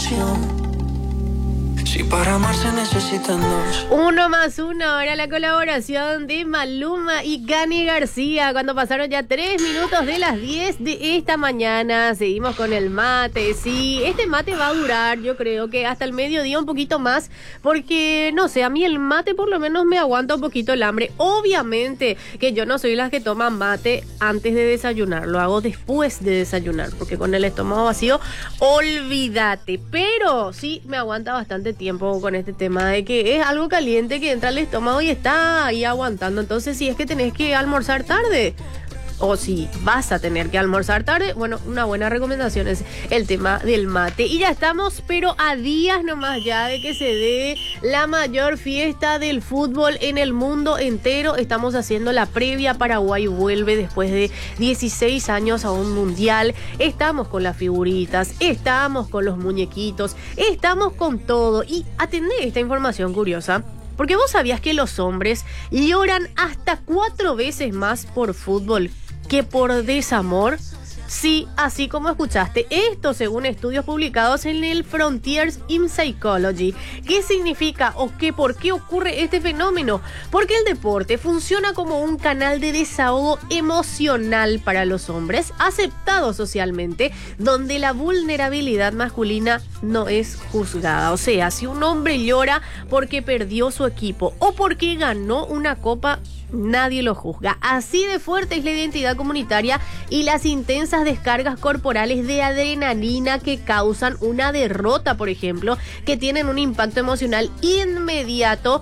emoción. Si para amar se necesitan dos. 1+1 era la colaboración de Maluma y Cani García cuando pasaron ya 3 minutos de las 10 de esta mañana. Seguimos con el mate. Sí, este mate va a durar, yo creo que hasta el mediodía un poquito más, porque no sé, a mí el mate por lo menos me aguanta un poquito el hambre. Obviamente que yo no soy las que toman mate antes de desayunar, lo hago después de desayunar, porque con el estómago vacío, olvídate. Pero sí me aguanta bastante tiempo con este tema de que es algo caliente que entra al estómago y está ahí aguantando. Entonces, si es que tenés que almorzar tarde o si vas a tener que almorzar tarde, bueno, una buena recomendación es el tema del mate. Y ya estamos, pero a días nomás ya de que se dé la mayor fiesta del fútbol en el mundo entero. Estamos haciendo la previa. Paraguay vuelve después de 16 años a un mundial. Estamos con las figuritas, estamos con los muñequitos, estamos con todo. Y atendé esta información curiosa, porque vos sabías que los hombres lloran hasta 4 veces más por fútbol que por desamor. Sí, así como escuchaste, esto según estudios publicados en el Frontiers in Psychology. ¿Qué significa o por qué ocurre este fenómeno? Porque el deporte funciona como un canal de desahogo emocional para los hombres, aceptado socialmente, donde la vulnerabilidad masculina no es juzgada. O sea, si un hombre llora porque perdió su equipo o porque ganó una copa, nadie lo juzga. Así de fuerte es la identidad comunitaria y las intensas descargas corporales de adrenalina que causan una derrota, por ejemplo, que tienen un impacto emocional inmediato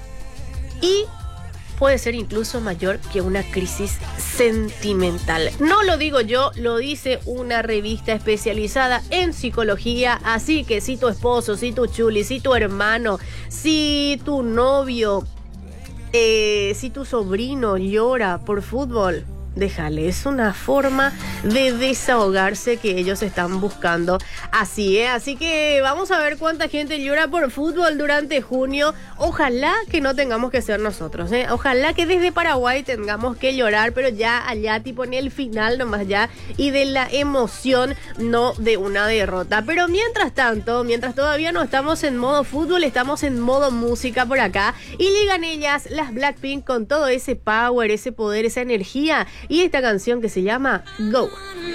y puede ser incluso mayor que una crisis sentimental. No lo digo yo, lo dice una revista especializada en psicología. Así que si tu esposo, si tu chuli, si tu hermano, si tu novio, si tu sobrino llora por fútbol, déjale, es una forma de desahogarse que ellos están buscando. Así es, así que vamos a ver cuánta gente llora por fútbol durante junio. Ojalá que no tengamos que ser nosotros, ¿eh? Ojalá que desde Paraguay tengamos que llorar, pero ya allá tipo en el final nomás ya, y de la emoción, no de una derrota. Pero mientras tanto, mientras todavía no estamos en modo fútbol, estamos en modo música por acá, y llegan ellas, las Blackpink, con todo ese power, ese poder, esa energía, y esta canción que se llama Go.